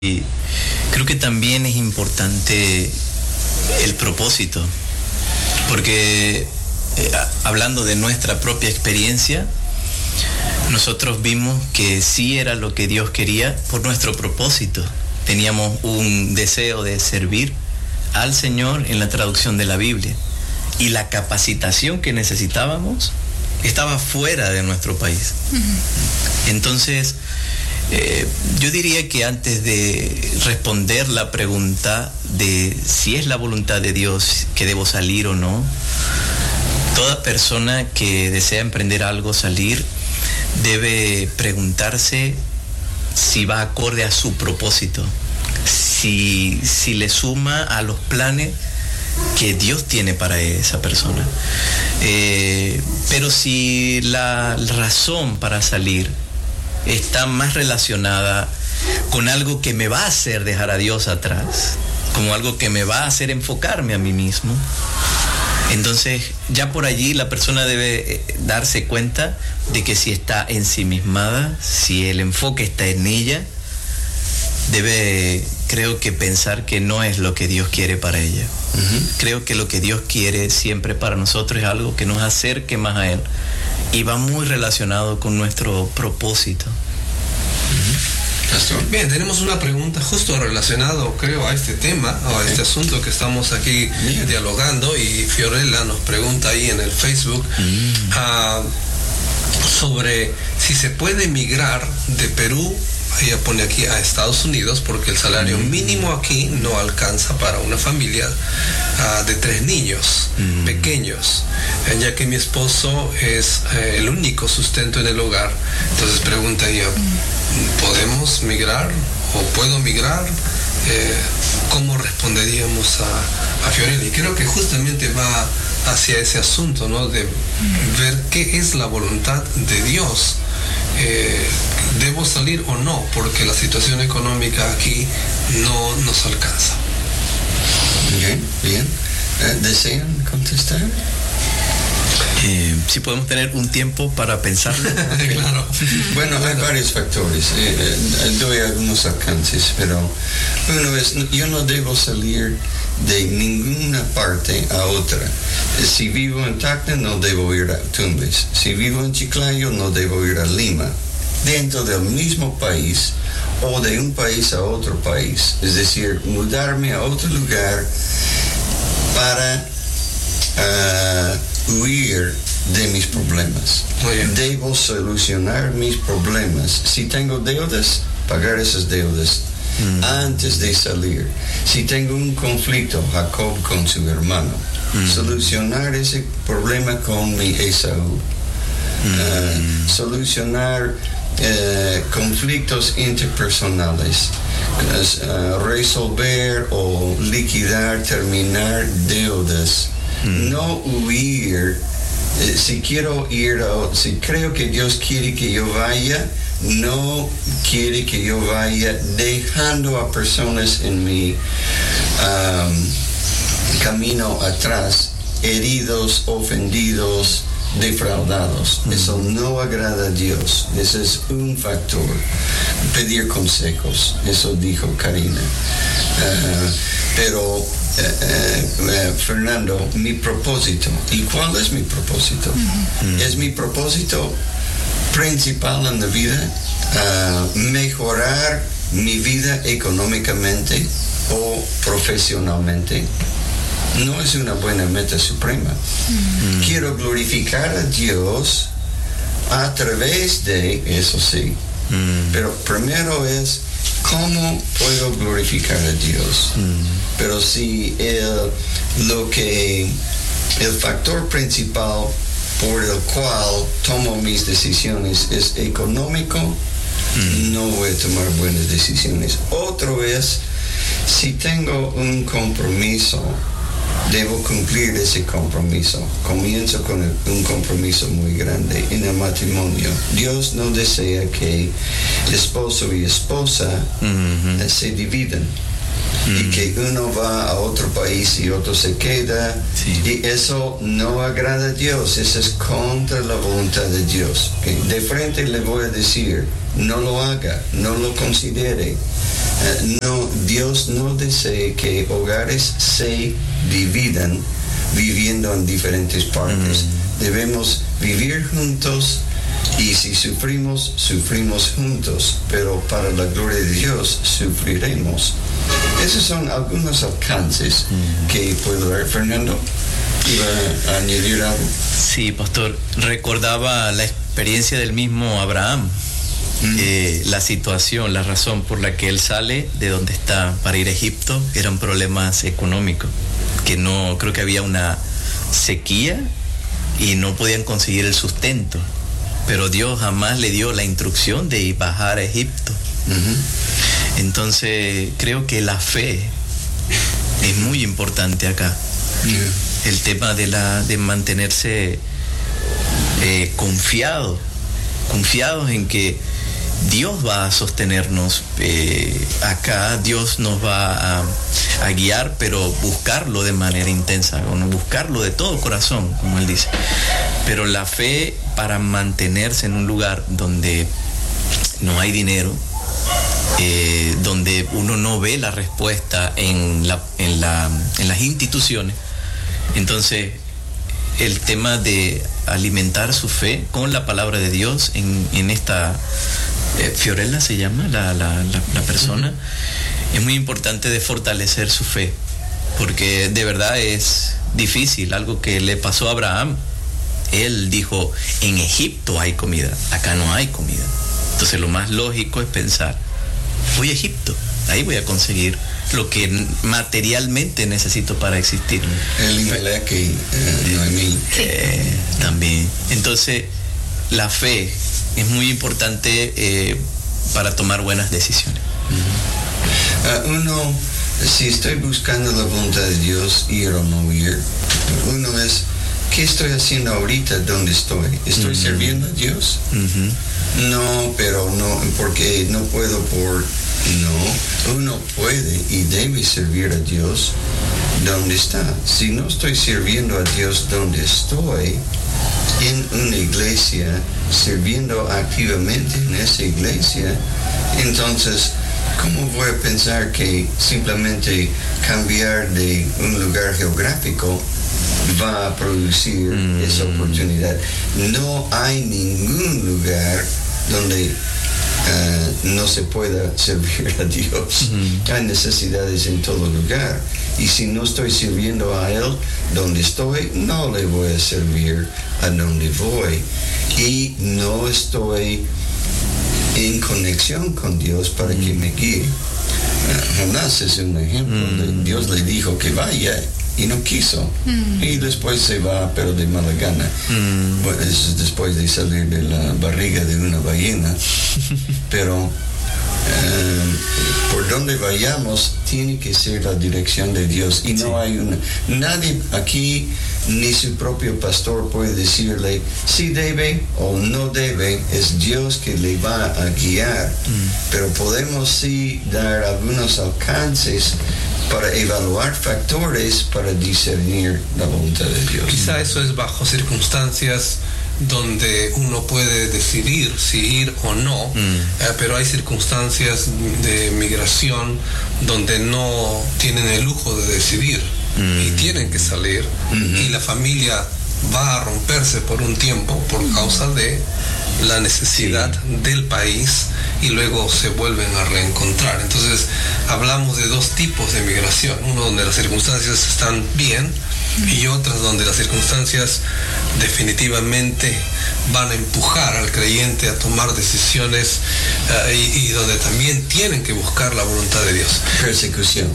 Y creo que también es importante el propósito, porque hablando de nuestra propia experiencia, nosotros vimos que sí era lo que Dios quería por nuestro propósito. Teníamos un deseo de servir al Señor en la traducción de la Biblia, y la capacitación que necesitábamos estaba fuera de nuestro país. Entonces, yo diría que antes de responder la pregunta de si es la voluntad de Dios que debo salir o no, toda persona que desea emprender algo, salir, debe preguntarse si va acorde a su propósito, si le suma a los planes que Dios tiene para esa persona. Pero si la razón para salir está más relacionada con algo que me va a hacer dejar a Dios atrás, como algo que me va a hacer enfocarme a mí mismo, entonces ya por allí la persona debe darse cuenta de que si está ensimismada, si el enfoque está en ella, debe, creo que, pensar que no es lo que Dios quiere para ella. Creo que lo que Dios quiere siempre para nosotros es algo que nos acerque más a Él, y va muy relacionado con nuestro propósito. Bien, tenemos una pregunta justo relacionado, creo, a este tema, o a este asunto que estamos aquí dialogando, y Fiorella nos pregunta ahí en el Facebook sobre si se puede migrar de Perú, ella pone aquí, a Estados Unidos, porque el salario mínimo aquí no alcanza para una familia de 3 niños pequeños, ya que mi esposo es el único sustento en el hogar. Entonces pregunta ella, ¿podemos migrar o puedo migrar? ¿Cómo responderíamos a Fiorella? Y creo que justamente va hacia ese asunto, ¿no? De ver qué es la voluntad de Dios. ¿Debo salir o no? Porque la situación económica aquí no nos alcanza. Bien. ¿Desean contestar? Si podemos tener un tiempo para pensarlo. Claro. Bueno, hay varios factores. Doy algunos alcances, pero uno es, yo no debo salir de ninguna parte a otra. Si vivo en Tacna, no debo ir a Tumbes. Si vivo en Chiclayo, no debo ir a Lima. Dentro del mismo país o de un país a otro país. Es decir, mudarme a otro lugar para huir de mis problemas. Debo solucionar mis problemas. Si tengo deudas, pagar esas deudas antes de salir. Si tengo un conflicto, Jacob con su hermano, solucionar ese problema con mi Esaú. Solucionar conflictos interpersonales, resolver o liquidar, terminar deudas. No huir. Si quiero ir, si creo que Dios quiere que yo vaya, no quiere que yo vaya dejando a personas en mi camino atrás, heridos, ofendidos, defraudados. Eso no agrada a Dios. Ese es un factor. Pedir consejos, eso dijo Karina. Pero Fernando, mi propósito. ¿Y cuál es mi propósito? Es mi propósito principal en la vida mejorar mi vida económicamente o profesionalmente. No es una buena meta suprema. Quiero glorificar a Dios a través de, eso sí, pero primero es cómo puedo glorificar a Dios. Pero si el factor principal por el cual tomo mis decisiones es económico, no voy a tomar buenas decisiones. Otro es, si tengo un compromiso, debo cumplir ese compromiso. Comienzo con un compromiso muy grande en el matrimonio. Dios no desea que esposo y esposa se dividan. Y que uno va a otro país y otro se queda. Y eso no agrada a Dios. Eso es contra la voluntad de Dios. De frente le voy a decir, no lo haga, no lo considere. No, Dios no desea que hogares se dividan viviendo en diferentes partes. Debemos vivir juntos y si sufrimos, sufrimos juntos, pero para la gloria de Dios sufriremos. Esos son algunos alcances que puedo dar. Fernando, ¿iba a añadir algo? Sí, pastor, recordaba la experiencia del mismo Abraham. La situación, la razón por la que él sale de donde está para ir a Egipto eran problemas económicos, que no, creo que había una sequía y no podían conseguir el sustento, pero Dios jamás le dio la instrucción de ir bajar a Egipto. Entonces creo que la fe es muy importante acá. El tema de mantenerse confiados en que Dios va a sostenernos acá, Dios nos va a guiar, pero buscarlo de manera intensa, o no buscarlo de todo corazón, como él dice. Pero la fe para mantenerse en un lugar donde no hay dinero, donde uno no ve la respuesta en las instituciones, entonces el tema de alimentar su fe con la palabra de Dios en esta Fiorella se llama la persona, es muy importante de fortalecer su fe, porque de verdad es difícil. Algo que le pasó a Abraham, él dijo, en Egipto hay comida, acá no hay comida. Entonces lo más lógico es pensar, voy a Egipto, ahí voy a conseguir lo que materialmente necesito para existir. Elimelech y Noemí. También. Entonces, la fe es muy importante para tomar buenas decisiones. Uno, si estoy buscando la voluntad de Dios, ir o no ir, uno es, ¿qué estoy haciendo ahorita donde estoy? ¿Estoy sirviendo a Dios? No, pero no, porque no puedo no, uno puede y debe servir a Dios donde está. Si no estoy sirviendo a Dios donde estoy, en una iglesia, sirviendo activamente en esa iglesia, entonces, ¿cómo voy a pensar que simplemente cambiar de un lugar geográfico va a producir esa oportunidad? No hay ningún lugar donde no se pueda servir a Dios. Hay necesidades en todo lugar. Y si no estoy sirviendo a Él donde estoy, no le voy a servir a donde voy. Y no estoy en conexión con Dios para que me guíe. Jonás es un ejemplo. Dios le dijo que vaya y no quiso. Y después se va, pero de mala gana. Bueno, es después de salir de la barriga de una ballena. Pero por donde vayamos tiene que ser la dirección de Dios. Y no hay nadie aquí, ni su propio pastor puede decirle si debe o no debe. Es Dios que le va a guiar. Pero podemos sí dar algunos alcances para evaluar factores para discernir la voluntad de Dios. Quizá eso es bajo circunstancias donde uno puede decidir si ir o no, pero hay circunstancias de migración donde no tienen el lujo de decidir y tienen que salir, y la familia va a romperse por un tiempo por causa de la necesidad del país, y luego se vuelven a reencontrar. Entonces hablamos de dos tipos de migración: uno donde las circunstancias están bien y otras donde las circunstancias definitivamente van a empujar al creyente a tomar decisiones y donde también tienen que buscar la voluntad de Dios. Persecución.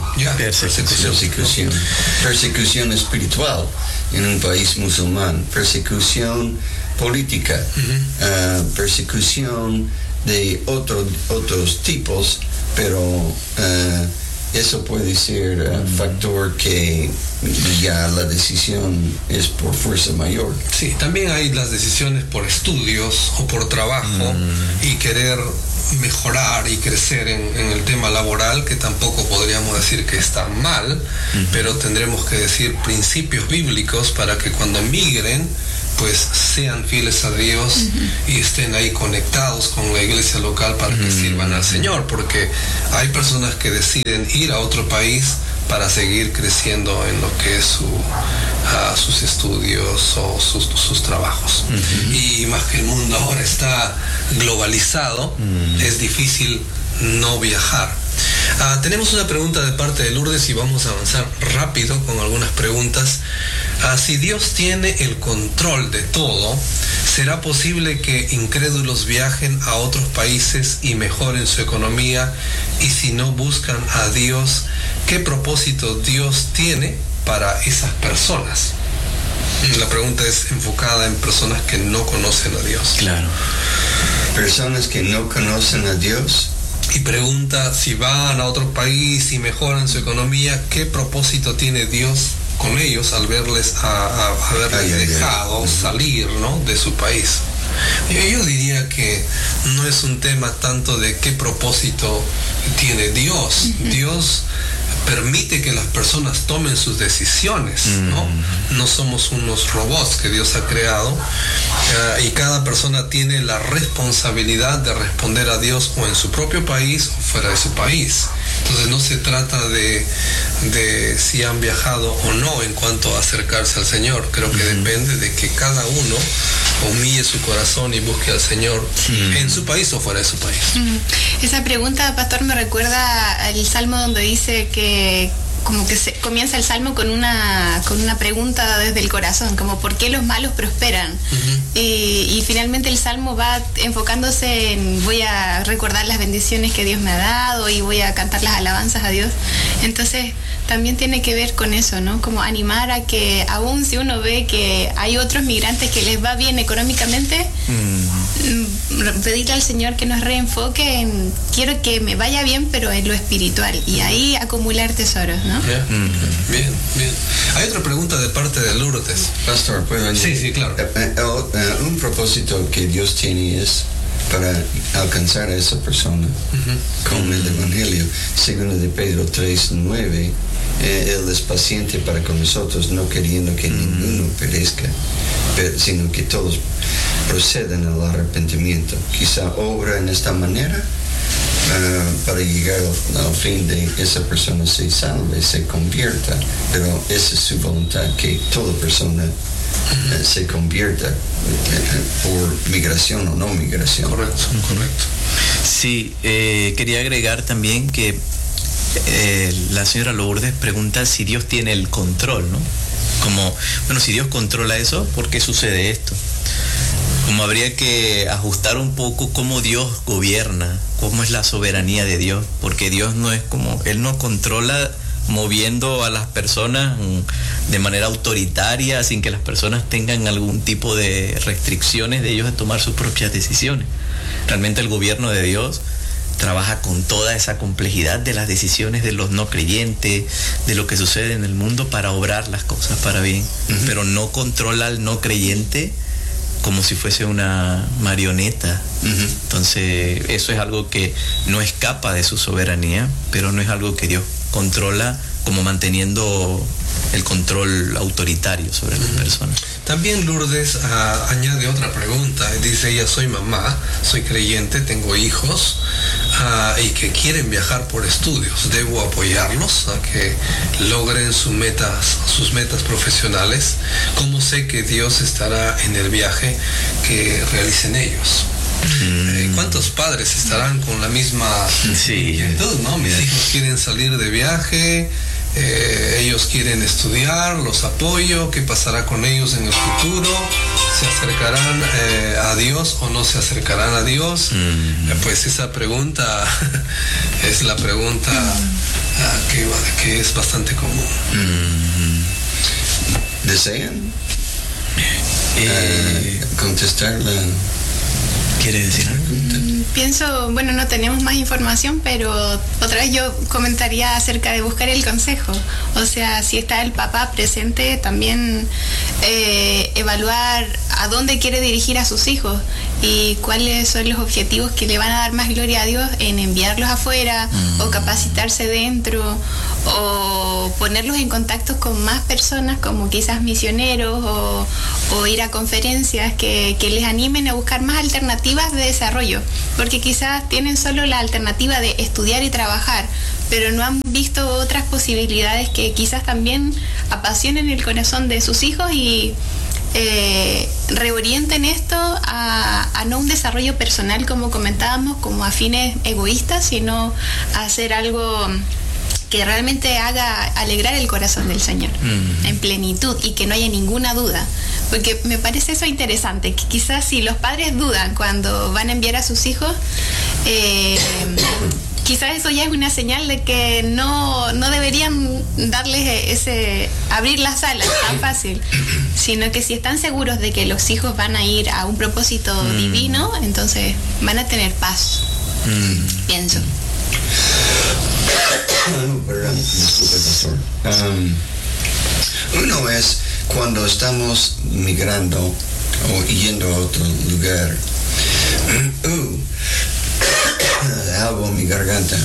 Persecución espiritual en un país musulmán, persecución política, persecución de otros tipos, pero eso puede ser factor que ya la decisión es por fuerza mayor. Sí, también hay las decisiones por estudios o por trabajo y querer mejorar y crecer en el tema laboral, que tampoco podríamos decir que está mal, pero tendremos que decir principios bíblicos para que cuando migren pues sean fieles a Dios y estén ahí conectados con la iglesia local para que sirvan al Señor, porque hay personas que deciden ir a otro país para seguir creciendo en lo que es sus estudios o sus trabajos. Y más que el mundo ahora está globalizado, es difícil no viajar. Tenemos una pregunta de parte de Lourdes y vamos a avanzar rápido con algunas preguntas. Si Dios tiene el control de todo, ¿será posible que incrédulos viajen a otros países y mejoren su economía? Y si no buscan a Dios, ¿qué propósito Dios tiene para esas personas? La pregunta es enfocada en personas que no conocen a Dios. Claro. Personas que no conocen a Dios. Y pregunta, si van a otro país y mejoran su economía, ¿qué propósito tiene Dios con ellos al verles haberles dejado salir, ¿no?, de su país? Yo diría que no es un tema tanto de qué propósito tiene Dios. Dios permite que las personas tomen sus decisiones, ¿no? No somos unos robots que Dios ha creado, y cada persona tiene la responsabilidad de responder a Dios o en su propio país o fuera de su país. Entonces no se trata de si han viajado o no en cuanto a acercarse al Señor. Creo que depende de que cada uno humille su corazón y busque al Señor en su país o fuera de su país. Esa pregunta, pastor, me recuerda al Salmo donde dice que como que comienza el Salmo con una pregunta desde el corazón, como ¿por qué los malos prosperan? Y finalmente el Salmo va enfocándose en voy a recordar las bendiciones que Dios me ha dado y voy a cantar las alabanzas a Dios. Entonces también tiene que ver con eso, ¿no? Como animar a que aún si uno ve que hay otros migrantes que les va bien económicamente, pedirle al Señor que nos reenfoque en quiero que me vaya bien, pero en lo espiritual, y ahí acumular tesoros, ¿no? Bien. Hay otra pregunta de parte de Lourdes. Pastor, ¿puedo añadir? Sí, claro. Un propósito que Dios tiene es para alcanzar a esa persona con el Evangelio. Segundo de Pedro 3:9, Él es paciente para con nosotros, no queriendo que ninguno perezca, sino que todos procedan al arrepentimiento. Quizá obra en esta manera para llegar al fin de esa persona se salve, se convierta, pero esa es su voluntad, que toda persona se convierta por migración o no migración. Correcto. Sí, quería agregar también que la señora Lourdes pregunta si Dios tiene el control, ¿no? Como, bueno, si Dios controla eso, ¿por qué sucede esto? Como habría que ajustar un poco cómo Dios gobierna, cómo es la soberanía de Dios, porque Dios no es como, Él no controla moviendo a las personas de manera autoritaria, sin que las personas tengan algún tipo de restricciones de ellos de tomar sus propias decisiones. Realmente el gobierno de Dios trabaja con toda esa complejidad de las decisiones de los no creyentes, de lo que sucede en el mundo para obrar las cosas para bien, pero no controla al no creyente como si fuese una marioneta. Entonces eso es algo que no escapa de su soberanía, pero no es algo que Dios controla como manteniendo el control autoritario sobre las personas. También Lourdes añade otra pregunta. Dice ella, soy mamá, soy creyente, tengo hijos y que quieren viajar por estudios. ¿Debo apoyarlos a que logren sus metas profesionales? ¿Cómo sé que Dios estará en el viaje que realicen ellos? ¿Cuántos padres estarán con la misma inquietud, ¿no? Mis hijos quieren salir de viaje, ellos quieren estudiar, los apoyo, ¿qué pasará con ellos en el futuro? ¿Se acercarán a Dios o no se acercarán a Dios? Pues esa pregunta es la pregunta que es bastante común. ¿Desean contestarla? ¿Quiere decir algo? Pienso, bueno, no tenemos más información, pero otra vez yo comentaría acerca de buscar el consejo. O sea, si está el papá presente, también evaluar a dónde quiere dirigir a sus hijos y cuáles son los objetivos que le van a dar más gloria a Dios en enviarlos afuera o capacitarse dentro o ponerlos en contacto con más personas, como quizás misioneros o ir a conferencias que les animen a buscar más alternativas de desarrollo, porque quizás tienen solo la alternativa de estudiar y trabajar, pero no han visto otras posibilidades que quizás también apasionen el corazón de sus hijos y reorienten esto a no un desarrollo personal, como comentábamos, como a fines egoístas, sino a hacer algo que realmente haga alegrar el corazón del Señor en plenitud y que no haya ninguna duda. Porque me parece eso interesante, que quizás si los padres dudan cuando van a enviar a sus hijos, quizás eso ya es una señal de que no deberían darles abrir las alas tan fácil, sino que si están seguros de que los hijos van a ir a un propósito divino, entonces van a tener paz, pienso. Perdón, disculpe, pastor. Uno es cuando estamos migrando o yendo a otro lugar. Algo en mi garganta.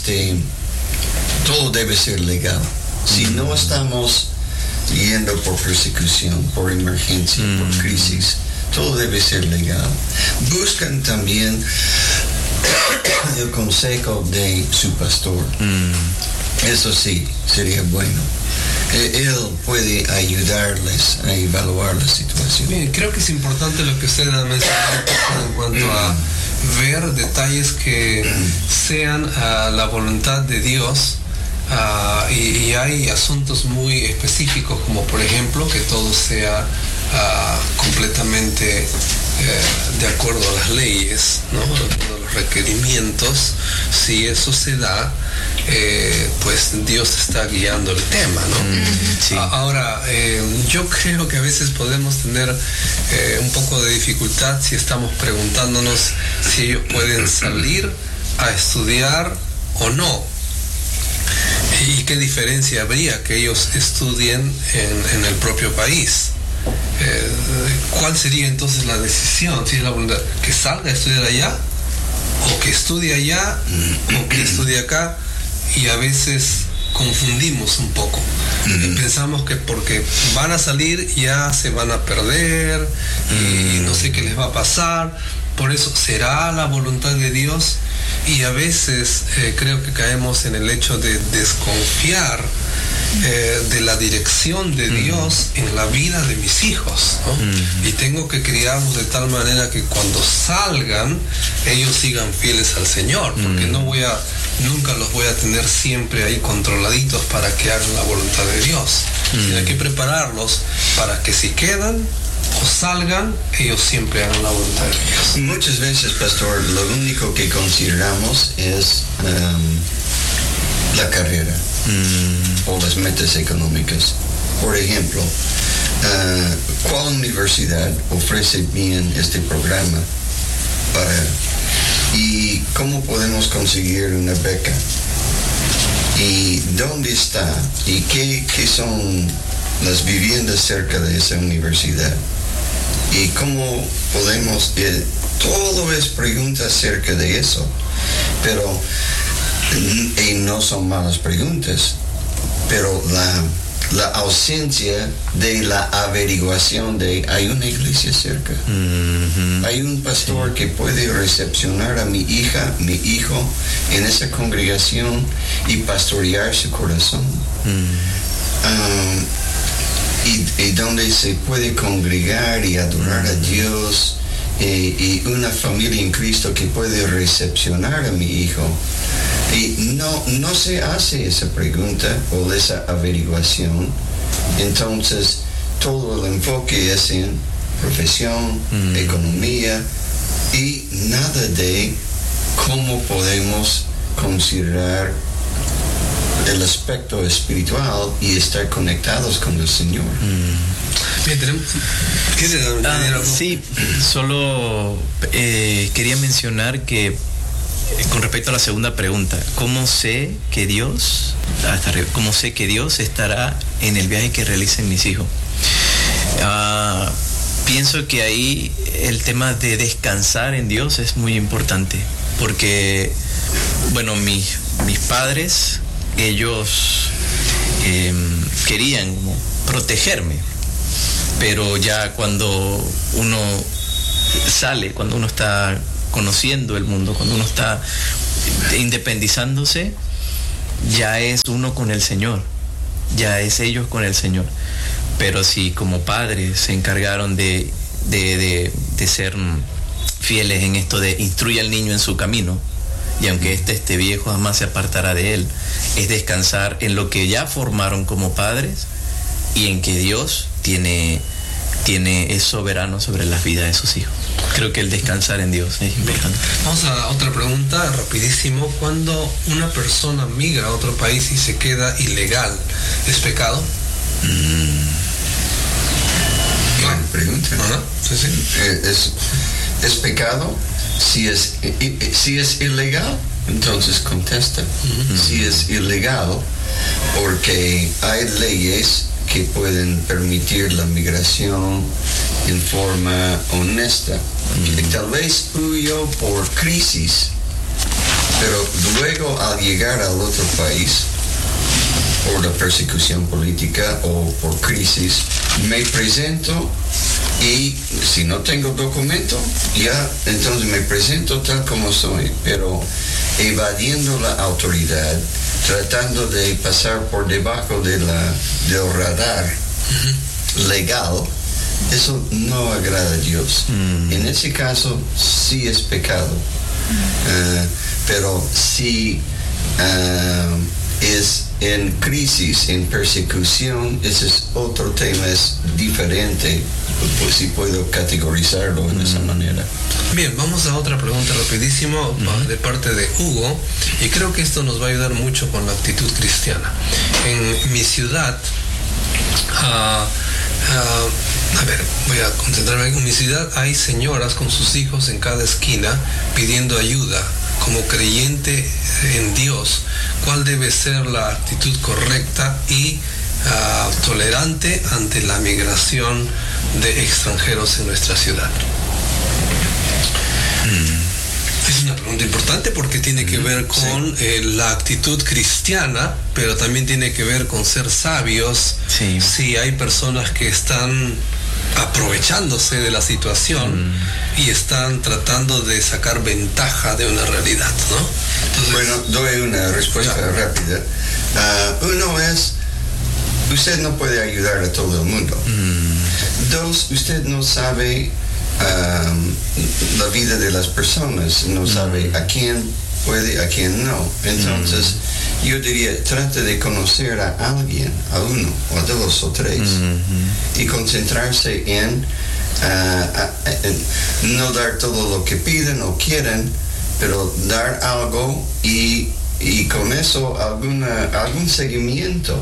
Todo debe ser legal. Si no estamos yendo por persecución, por emergencia, por crisis, todo debe ser legal. Buscan también el consejo de su pastor. Eso sí, sería bueno. Él puede ayudarles a evaluar la situación. Bien, creo que es importante lo que usted ha mencionado en cuanto a ver detalles que sean a la voluntad de Dios, y hay asuntos muy específicos, como por ejemplo que todo sea completamente de acuerdo a las leyes, ¿no? A los requerimientos. Si eso se da, pues Dios está guiando el tema, ¿no? Sí. Ahora, yo creo que a veces podemos tener un poco de dificultad si estamos preguntándonos si ellos pueden salir a estudiar o no. ¿Y qué diferencia habría que ellos estudien en el propio país? ¿Cuál sería entonces la decisión? Si es la voluntad que salga a estudiar allá, o que estudie allá, o que estudie acá, y a veces confundimos un poco. Pensamos que porque van a salir ya se van a perder y no sé qué les va a pasar. Por eso, ¿será la voluntad de Dios? Y a veces creo que caemos en el hecho de desconfiar de la dirección de Dios en la vida de mis hijos, ¿no? Y tengo que criarlos de tal manera que cuando salgan ellos sigan fieles al Señor, porque nunca los voy a tener siempre ahí controladitos para que hagan la voluntad de Dios. Sino hay que prepararlos para que si quedan o salgan, ellos siempre hagan la voluntad de Dios. Muchas veces, pastor, lo único que consideramos es la carrera o las metas económicas. Por ejemplo, ¿cuál universidad ofrece bien este programa y cómo podemos conseguir una beca? ¿Y dónde está? ¿Y qué son las viviendas cerca de esa universidad? ¿Y cómo podemos? Todo es preguntas acerca de eso, pero y no son malas preguntas, pero la ausencia de la averiguación de hay una iglesia cerca, hay un pastor que puede recepcionar a mi hija, mi hijo en esa congregación y pastorear su corazón, y donde se puede congregar y adorar a Dios, y una familia en Cristo que puede recepcionar a mi hijo. Y no se hace esa pregunta o esa averiguación. Entonces todo el enfoque es en profesión, economía, y nada de cómo podemos considerar el aspecto espiritual y estar conectados con el Señor. Bien, sí, solo quería mencionar que con respecto a la segunda pregunta, ¿cómo sé que Dios estará en el viaje que realicen mis hijos? Pienso que ahí el tema de descansar en Dios es muy importante, porque, bueno, mis padres, ellos querían protegerme. Pero ya cuando uno sale, cuando uno está conociendo el mundo, cuando uno está independizándose, ya es uno con el Señor, ya es ellos con el Señor. Pero si como padres se encargaron de ser fieles en esto de instruye al niño en su camino, y aunque esté viejo jamás se apartará de él, es descansar en lo que ya formaron como padres y en que Dios es soberano sobre las vidas de sus hijos. Creo que el descansar en Dios es importante. Vamos a otra pregunta, rapidísimo. Cuando una persona migra a otro país y se queda ilegal, ¿es pecado? Buena pregunta. Sí, sí. ¿Es pecado? Si es ilegal, entonces contesta. Si es ilegal, porque hay leyes que pueden permitir la migración en forma honesta. Tal vez huyó por crisis, pero luego al llegar al otro país, por la persecución política o por crisis, me presento y si no tengo documento, ya entonces me presento tal como soy, pero evadiendo la autoridad, tratando de pasar por debajo del radar legal, eso no agrada a Dios. En ese caso sí es pecado, pero si es en crisis, en persecución, ese es otro tema, es diferente, pues sí puedo categorizarlo en esa manera. Bien, vamos a otra pregunta rapidísimo de parte de Hugo, y creo que esto nos va a ayudar mucho con la actitud cristiana. En mi ciudad, voy a concentrarme. En mi ciudad hay señoras con sus hijos en cada esquina pidiendo ayuda. Como creyente en Dios, ¿cuál debe ser la actitud correcta y tolerante ante la migración de extranjeros en nuestra ciudad? Es una pregunta importante porque tiene que ver con la actitud cristiana, pero también tiene que ver con ser sabios. Sí. Si hay personas que están aprovechándose de la situación y están tratando de sacar ventaja de una realidad, ¿no? Entonces, bueno, doy una respuesta rápida. Uno es, usted no puede ayudar a todo el mundo. Dos, usted no sabe la vida de las personas, no sabe a quién puede, a quién no. Entonces, yo diría, trate de conocer a alguien, a uno, o a dos o tres, y concentrarse en no dar todo lo que piden o quieren, pero dar algo y con eso algún seguimiento,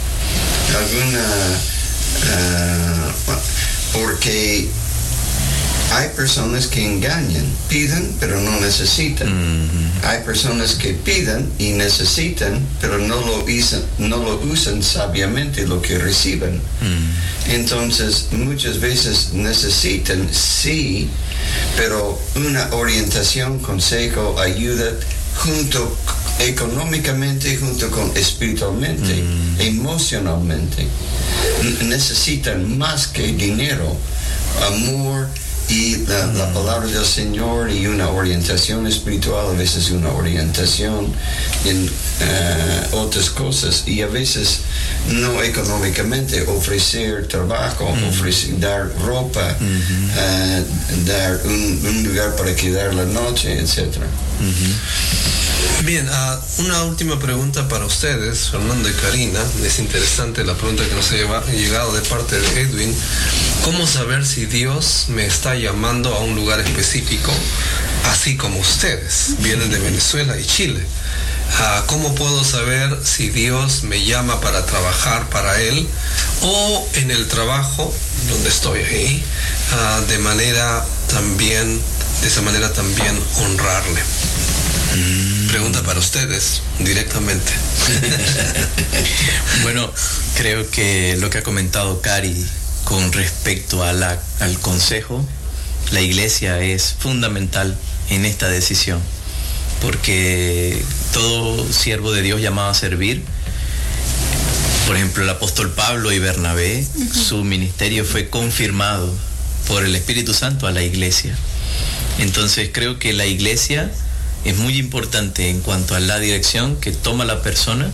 porque hay personas que engañan, piden pero no necesitan. Hay personas que piden y necesitan, pero no lo usan sabiamente lo que reciben. Entonces, muchas veces necesitan, sí, pero una orientación, consejo, ayuda, junto económicamente, junto con espiritualmente, emocionalmente. Necesitan más que dinero, amor, y la palabra del Señor y una orientación espiritual, a veces una orientación en otras cosas, y a veces no económicamente, ofrecer trabajo, dar ropa, dar un lugar para quedar la noche, etc. Bien, una última pregunta para ustedes, Fernando y Karina. Es interesante la pregunta que nos ha llegado de parte de Edwin. ¿Cómo saber si Dios me está llamando a un lugar específico, así como ustedes vienen de Venezuela y Chile? ¿Cómo puedo saber si Dios me llama para trabajar para Él o en el trabajo donde estoy ahí, de esa manera también honrarle? Pregunta para ustedes directamente. Bueno, creo que lo que ha comentado Cari con respecto a al consejo, la iglesia es fundamental en esta decisión, porque todo siervo de Dios llamado a servir Por ejemplo, el apóstol Pablo y Bernabé, su ministerio fue confirmado por el Espíritu Santo a la iglesia. Entonces creo que la iglesia es muy importante en cuanto a la dirección que toma la persona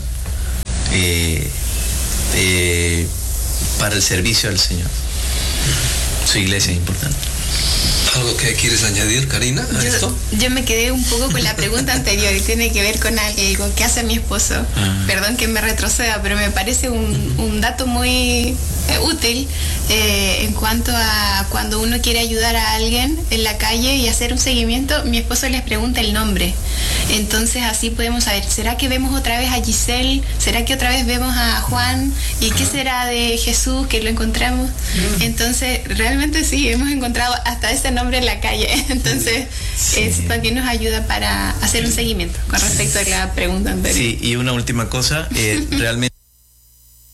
para el servicio al Señor. Su iglesia es importante. ¿Algo que quieres añadir, Karina, a esto? Yo me quedé un poco con la pregunta anterior y tiene que ver con algo que hace mi esposo. Perdón que me retroceda, pero me parece un dato muy útil en cuanto a cuando uno quiere ayudar a alguien en la calle y hacer un seguimiento. Mi esposo les pregunta el nombre. Entonces así podemos saber, ¿será que vemos otra vez a Giselle? ¿Será que otra vez vemos a Juan? ¿Y qué será de Jesús que lo encontramos? Entonces realmente sí, hemos encontrado hasta ese nombre en la calle. Entonces eso también nos ayuda para hacer un seguimiento con respecto a la pregunta anterior. Sí, y una última cosa, realmente